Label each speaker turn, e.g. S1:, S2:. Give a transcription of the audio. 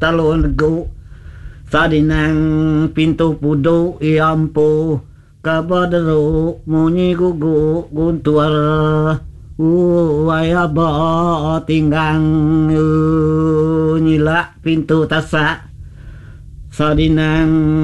S1: talon go sadinang pintu pudu iampu kabadaro munyi gugu guntuar ayaba tinggang nyila pintu tasa sadinang